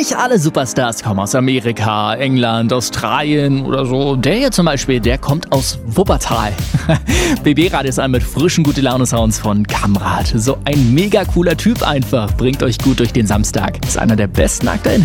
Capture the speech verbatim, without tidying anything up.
nicht alle Superstars kommen aus Amerika, England, Australien oder so. Der hier zum Beispiel, der kommt aus Wuppertal. B B-Radio ist ein mit frischen Gute-Laune-Sounds von Kamrat. So ein mega cooler Typ einfach. Bringt euch gut durch den Samstag. Ist einer der besten aktuellen